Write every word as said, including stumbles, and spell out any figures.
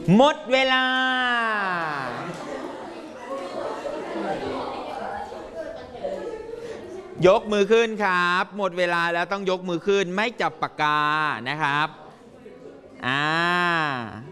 หมดเวลา ยกมือขึ้นครับหมดเวลาแล้วต้องยกมือขึ้นไม่จับปากกานะครับอ่า